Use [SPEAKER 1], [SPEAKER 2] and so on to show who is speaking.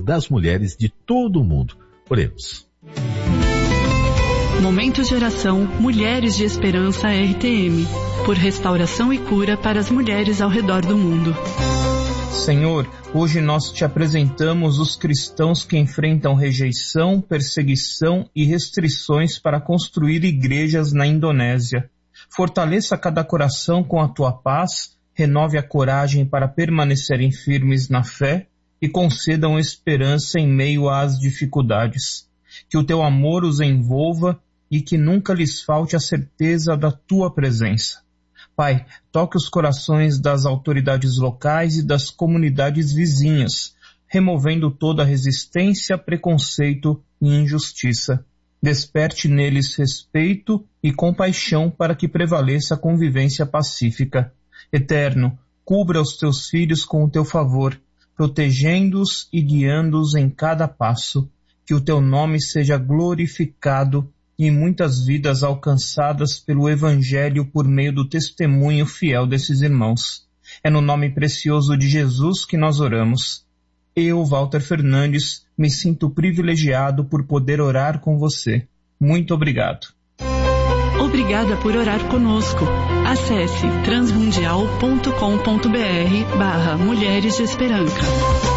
[SPEAKER 1] das mulheres de todo o mundo. Oremos.
[SPEAKER 2] Momento de oração Mulheres de Esperança RTM, por restauração e cura para as mulheres ao redor do mundo.
[SPEAKER 3] Senhor, hoje nós te apresentamos os cristãos que enfrentam rejeição, perseguição e restrições para construir igrejas na Indonésia. Fortaleça cada coração com a tua paz, renove a coragem para permanecerem firmes na fé e concedam esperança em meio às dificuldades. Que o teu amor os envolva e que nunca lhes falte a certeza da tua presença. Pai, toque os corações das autoridades locais e das comunidades vizinhas, removendo toda resistência, preconceito e injustiça. Desperte neles respeito e compaixão para que prevaleça a convivência pacífica. Eterno, cubra os teus filhos com o teu favor, protegendo-os e guiando-os em cada passo. Que o teu nome seja glorificado e muitas vidas alcançadas pelo Evangelho por meio do testemunho fiel desses irmãos. É no nome precioso de Jesus que nós oramos. Eu, Walter Fernandes, me sinto privilegiado por poder orar com você. Muito obrigado.
[SPEAKER 2] Obrigada por orar conosco. Acesse transmundial.com.br/Mulheres de Esperança.